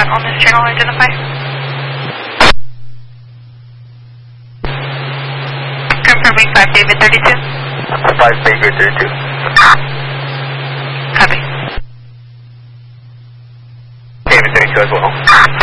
that on this channel identify? Confirming 5 David 32. 5 David 32. Copy. David 32 as well.